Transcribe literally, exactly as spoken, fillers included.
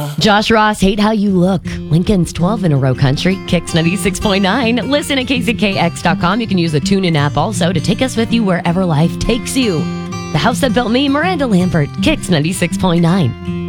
Josh Ross, Hate How You Look. Lincoln's twelve in a row country. Kicks ninety-six point nine. Listen at K Z K X dot com. You can use the TuneIn app also to take us with you wherever life takes you. The House That Built Me, Miranda Lambert. Kicks ninety-six point nine.